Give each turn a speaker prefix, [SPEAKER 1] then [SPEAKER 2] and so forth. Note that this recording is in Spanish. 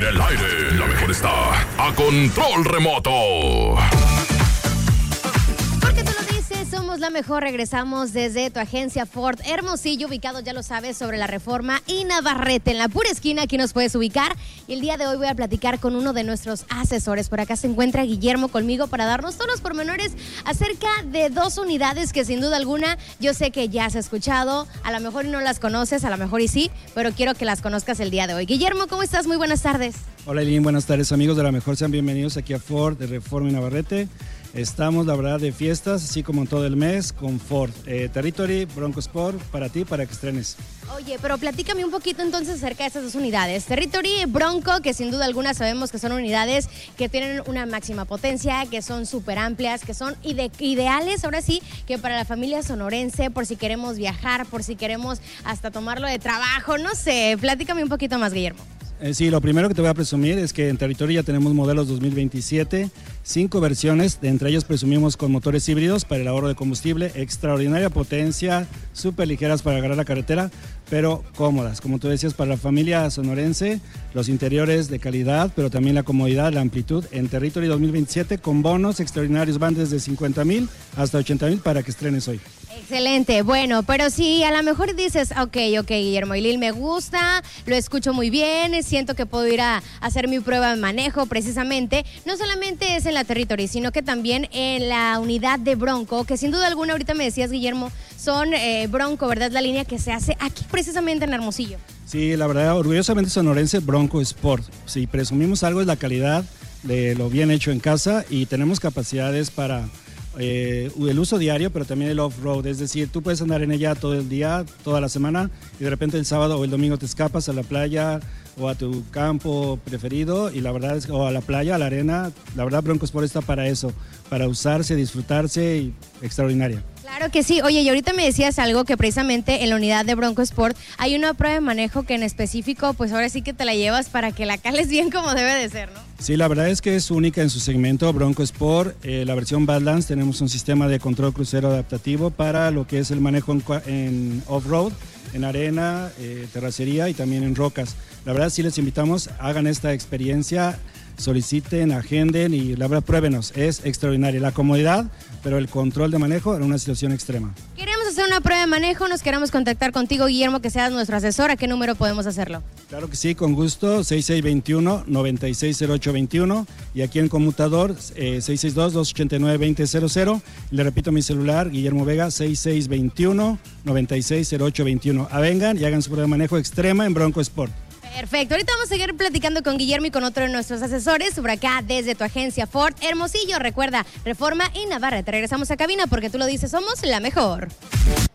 [SPEAKER 1] el aire. La mejor está a control remoto.
[SPEAKER 2] Somos la mejor, regresamos desde tu agencia Ford Hermosillo, ubicado, ya lo sabes, sobre la Reforma y Navarrete, en la pura esquina. Aquí nos puedes ubicar. Y el día de hoy voy a platicar con uno de nuestros asesores. Por acá se encuentra Guillermo conmigo para darnos todos los pormenores acerca de dos unidades que sin duda alguna yo sé que ya has escuchado. A lo mejor no las conoces, a lo mejor y sí, pero quiero que las conozcas el día de hoy. Guillermo, ¿cómo estás? Muy buenas tardes.
[SPEAKER 3] Hola Eileen, buenas tardes amigos de la mejor, sean bienvenidos aquí a Ford de Reforma y Navarrete. Estamos, la verdad, de fiestas, así como en todo el mes, con Ford. Territory, Bronco Sport, para ti, para que estrenes.
[SPEAKER 2] Oye, pero platícame un poquito entonces acerca de estas dos unidades. Territory, Bronco, que sin duda alguna sabemos que son unidades que tienen una máxima potencia, que son súper amplias, que son ideales, ahora sí, que para la familia sonorense, por si queremos viajar, por si queremos hasta tomarlo de trabajo, no sé. Platícame un poquito más, Guillermo.
[SPEAKER 3] Sí, lo primero que te voy a presumir es que en Territory ya tenemos modelos 2027, 5 versiones, de entre ellos presumimos con motores híbridos para el ahorro de combustible, extraordinaria potencia, súper ligeras para agarrar la carretera, pero cómodas, como tú decías, para la familia sonorense, los interiores de calidad, pero también la comodidad, la amplitud. En Territory 2027 con bonos extraordinarios van desde 50,000 hasta 80,000 para que estrenes hoy.
[SPEAKER 2] Excelente, bueno, pero si a lo mejor dices, ok, Guillermo Lil, me gusta, lo escucho muy bien, siento que puedo ir a hacer mi prueba de manejo precisamente, no solamente es en la Territory, sino que también en la unidad de Bronco, que sin duda alguna, ahorita me decías, Guillermo, son Bronco, ¿verdad? La línea que se hace aquí precisamente en Hermosillo.
[SPEAKER 3] Sí, la verdad, orgullosamente sonorense, Bronco Sport. Si presumimos algo es la calidad de lo bien hecho en casa y tenemos capacidades para el uso diario, pero también el off-road, es decir, tú puedes andar en ella todo el día, toda la semana, y de repente el sábado o el domingo te escapas a la playa o a tu campo preferido, y la verdad es, o a la playa, a la arena. La verdad Bronco Sport está para eso, para usarse, disfrutarse, y extraordinaria.
[SPEAKER 2] Claro que sí. Oye, y ahorita me decías algo que precisamente en la unidad de Bronco Sport hay una prueba de manejo que en específico, pues ahora sí que te la llevas para que la cales bien como debe de ser, ¿no?
[SPEAKER 3] Sí, la verdad es que es única en su segmento Bronco Sport. La versión Badlands tenemos un sistema de control crucero adaptativo para lo que es el manejo en off-road, en arena, terracería y también en rocas. La verdad sí les invitamos, hagan esta experiencia, soliciten, agenden y la verdad pruébenos, es extraordinaria la comodidad, pero el control de manejo en una situación extrema.
[SPEAKER 2] Queremos hacer una prueba de manejo, nos queremos contactar contigo, Guillermo, que seas nuestro asesor. ¿A qué número podemos hacerlo?
[SPEAKER 3] Claro que sí, con gusto, 6621-960821 y aquí en conmutador 662-289-2000. Le repito mi celular, Guillermo Vega, 6621-960821. Vengan y hagan su prueba de manejo extrema en Bronco Sport.
[SPEAKER 2] Perfecto, ahorita vamos a seguir platicando con Guillermo y con otro de nuestros asesores sobre acá desde tu agencia Ford Hermosillo. Recuerda, Reforma y Navarrete. Regresamos a cabina porque tú lo dices, somos la mejor.